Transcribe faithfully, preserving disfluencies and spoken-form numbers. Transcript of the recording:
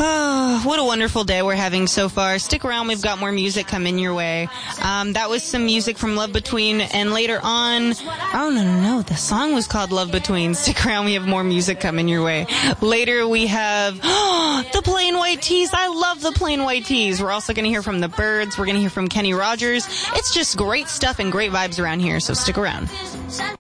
Oh, what a wonderful day we're having so far. Stick around. We've got more music coming your way. Um, that was some music from Love Between. And later on, oh, no, no, no. The song was called Love Between. Stick around. We have more music coming your way. Later, we have oh, the Plain White Tees. I love the Plain White Tees. We're also going to hear from the Byrds. We're going to hear from Kenny Rogers. It's just great stuff and great vibes around here. So stick around.